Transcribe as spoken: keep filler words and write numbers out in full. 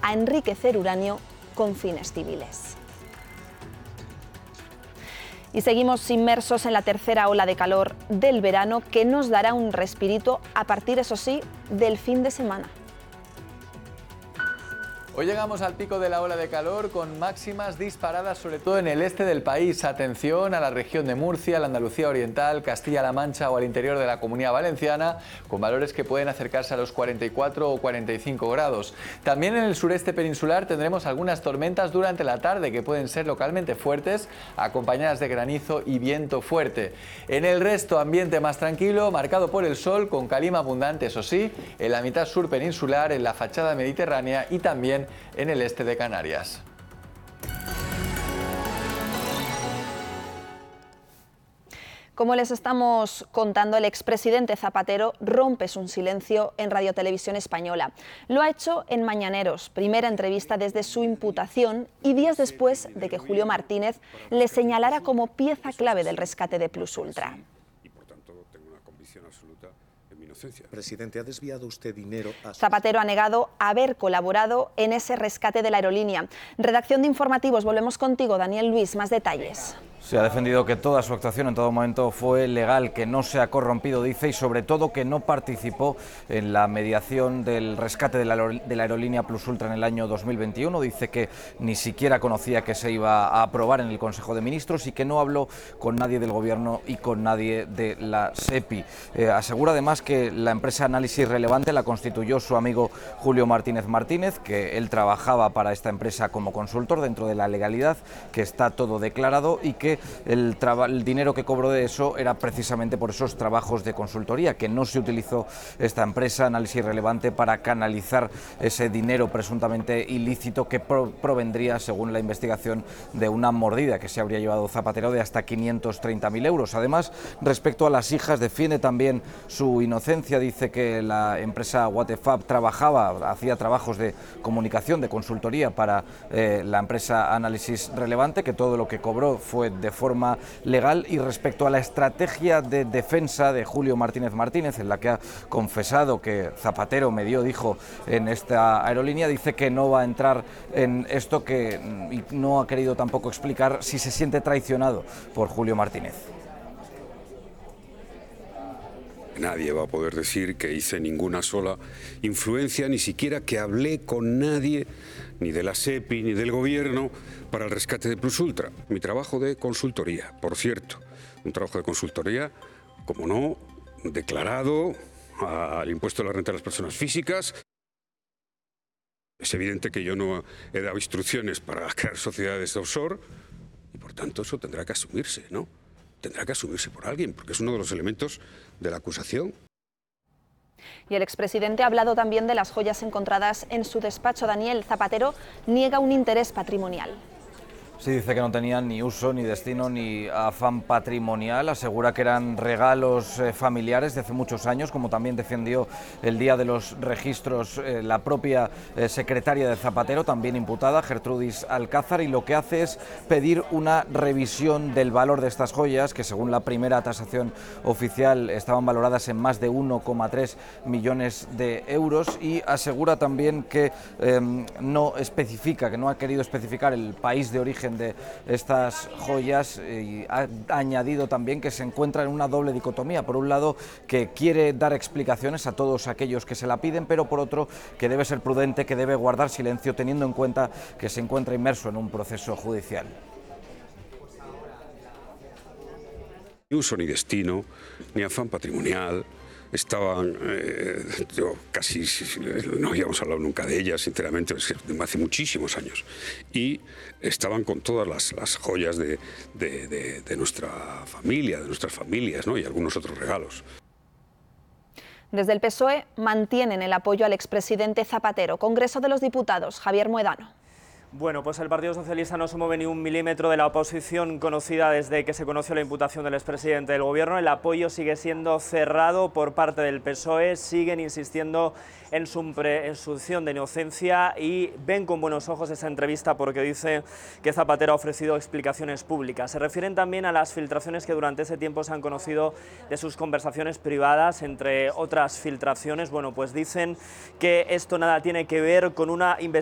a enriquecer uranio con fines civiles. Y seguimos inmersos en la tercera ola de calor del verano, que nos dará un respirito a partir, eso sí, del fin de semana. Hoy llegamos al pico de la ola de calor con máximas disparadas, sobre todo en el este del país. Atención a la región de Murcia, la Andalucía Oriental, Castilla-La Mancha o al interior de la Comunidad Valenciana, con valores que pueden acercarse a los cuarenta y cuatro o cuarenta y cinco grados. También en el sureste peninsular tendremos algunas tormentas durante la tarde que pueden ser localmente fuertes, acompañadas de granizo y viento fuerte. En el resto, ambiente más tranquilo, marcado por el sol, con calima abundante, eso sí, en la mitad sur peninsular, en la fachada mediterránea y también en el este de Canarias. Como les estamos contando, el expresidente Zapatero rompe su silencio en Radio Televisión Española. Lo ha hecho en Mañaneros, primera entrevista desde su imputación y días después de que Julio Martínez le señalara como pieza clave del rescate de Plus Ultra. Presidente, ¿ha desviado usted dinero a... Zapatero ha negado haber colaborado en ese rescate de la aerolínea. Redacción de Informativos, volvemos contigo, Daniel Luis, más detalles. Se ha defendido que toda su actuación en todo momento fue legal, que no se ha corrompido, dice, y sobre todo que no participó en la mediación del rescate de la, de la aerolínea Plus Ultra en el año dos mil veintiuno. Dice que ni siquiera conocía que se iba a aprobar en el Consejo de Ministros y que no habló con nadie del Gobierno y con nadie de la SEPI. Eh, asegura además que la empresa Análisis Relevante la constituyó su amigo Julio Martínez Martínez, que él trabajaba para esta empresa como consultor dentro de la legalidad, que está todo declarado y que El, el dinero que cobró de eso era precisamente por esos trabajos de consultoría, que no se utilizó esta empresa Análisis Relevante para canalizar ese dinero presuntamente ilícito que pro, provendría, según la investigación, de una mordida que se habría llevado Zapatero de hasta quinientos treinta mil euros. Además, respecto a las hijas, defiende también su inocencia. Dice que la empresa Watefab trabajaba, hacía trabajos de comunicación, de consultoría para eh, la empresa Análisis Relevante, que todo lo que cobró fue de forma legal. Y respecto a la estrategia de defensa de Julio Martínez Martínez, en la que ha confesado que Zapatero me dio, dijo, en esta aerolínea, dice que no va a entrar en esto, que y no ha querido tampoco explicar si se siente traicionado por Julio Martínez. Nadie va a poder decir que hice ninguna sola influencia, ni siquiera que hablé con nadie, ni de la SEPI, ni del Gobierno, para el rescate de Plus Ultra. Mi trabajo de consultoría, por cierto, un trabajo de consultoría, como no, declarado al impuesto de la renta de las personas físicas. Es evidente que yo no he dado instrucciones para crear sociedades offshore y, por tanto, eso tendrá que asumirse, ¿no? Tendrá que asumirse por alguien, porque es uno de los elementos de la acusación. Y el expresidente ha hablado también de las joyas encontradas en su despacho. Daniel, Zapatero niega un interés patrimonial. Sí, dice que no tenían ni uso, ni destino, ni afán patrimonial. Asegura que eran regalos eh, familiares de hace muchos años, como también defendió el día de los registros eh, la propia eh, secretaria de Zapatero, también imputada, Gertrudis Alcázar, y lo que hace es pedir una revisión del valor de estas joyas, que según la primera tasación oficial estaban valoradas en más de uno coma tres millones de euros, y asegura también que eh, no especifica, que no ha querido especificar el país de origen de estas joyas, y ha añadido también que se encuentra en una doble dicotomía. Por un lado, que quiere dar explicaciones a todos aquellos que se la piden, pero por otro, que debe ser prudente, que debe guardar silencio, teniendo en cuenta que se encuentra inmerso en un proceso judicial. Ni uso ni destino, ni afán patrimonial. Estaban, eh, yo casi no habíamos hablado nunca de ellas, sinceramente, hace muchísimos años, y estaban con todas las, las joyas de, de, de, de nuestra familia, de nuestras familias, ¿no? Y algunos otros regalos. Desde el P S O E mantienen el apoyo al expresidente Zapatero. Congreso de los Diputados, Javier Muedano. Bueno, pues el Partido Socialista no se mueve ni un milímetro de la oposición conocida desde que se conoció la imputación del expresidente del Gobierno. El apoyo sigue siendo cerrado por parte del P S O E, siguen insistiendo en su presunción de inocencia y ven con buenos ojos esa entrevista porque dice que Zapatero ha ofrecido explicaciones públicas. Se refieren también a las filtraciones que durante ese tiempo se han conocido de sus conversaciones privadas, entre otras filtraciones. Bueno, pues dicen que esto nada tiene que ver con una investigación